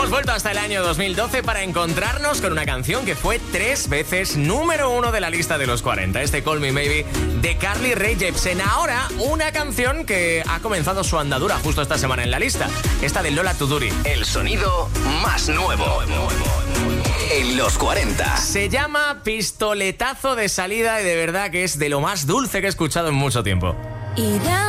Hemos vuelto hasta el año 2012 para encontrarnos con una canción que fue 3 veces número 1 de la lista de los 40. Este Call Me Maybe de Carly Rae Jepsen. Ahora, una canción que ha comenzado su andadura justo esta semana en la lista. Esta de Lola Tuduri. El sonido más nuevo en los 40. Se llama Pistoletazo de Salida y de verdad que es de lo más dulce que he escuchado en mucho tiempo.